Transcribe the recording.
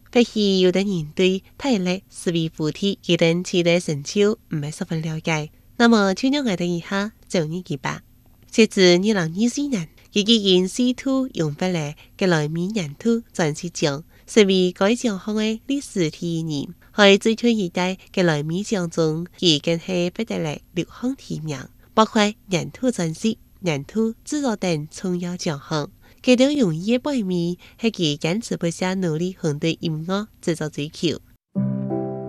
或许有的人对体力、思维附体佢等其他成就唔係十分了解，那麼就讓我哋以下做呢幾吧。截至2024年，佢已經試圖用不嚟嘅來美年度鑽石獎，成為該獎項嘅歷史第一人。喺最新一代嘅來美獎中，佢更係不得嚟6項提名，包括年度鑽石、年度製作等重要獎項。佢都用業背面係佢堅持不懈努力向對音樂製作追求。